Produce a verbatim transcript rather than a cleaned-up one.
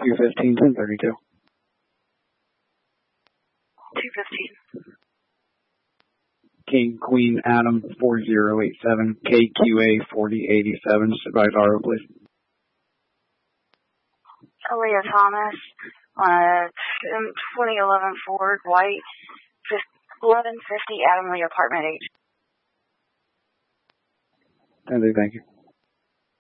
two fifteen, ten thirty-two. two fifteen. King, Queen, Adam, four zero eight seven, K Q A forty eighty-seven, advise R O, please. Aaliyah Thomas, on a twenty eleven Ford, white, eleven fifty Adam Lee, apartment H. Thank you.